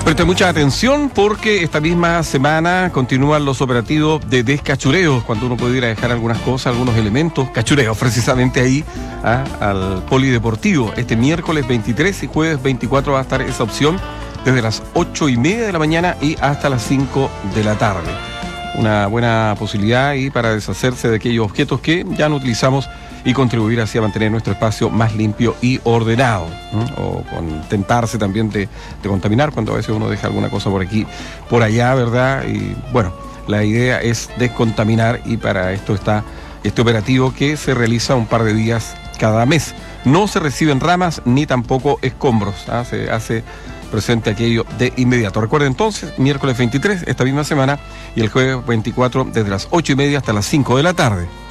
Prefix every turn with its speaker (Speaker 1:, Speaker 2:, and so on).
Speaker 1: Preste mucha atención porque esta misma semana continúan los operativos de descachureos, cuando uno puede ir a dejar algunas cosas, algunos elementos, cachureos precisamente ahí al polideportivo. Este miércoles 23 y jueves 24 va a estar esa opción desde las 8:30 de la mañana y hasta las 5 de la tarde. Una buena posibilidad ahí para deshacerse de aquellos objetos que ya no utilizamos y contribuir así a mantener nuestro espacio más limpio y ordenado, ¿no? O contentarse también de contaminar cuando a veces uno deja alguna cosa por aquí, por allá, ¿verdad? Y bueno, la idea es descontaminar y para esto está este operativo que se realiza un par de días cada mes. No se reciben ramas ni tampoco escombros, se hace presente aquello de inmediato. Recuerden entonces, miércoles 23, esta misma semana, y el jueves 24 desde las 8:30 hasta las 5 de la tarde.